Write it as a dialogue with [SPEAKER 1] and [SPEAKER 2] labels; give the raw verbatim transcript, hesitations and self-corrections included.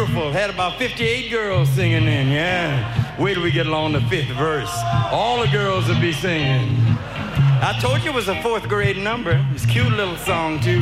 [SPEAKER 1] beautiful. Had about fifty-eight girls singing in, yeah. Wait till we get along the fifth verse. All the girls will be singing. I told you it was a fourth grade number. It's a cute little song, too.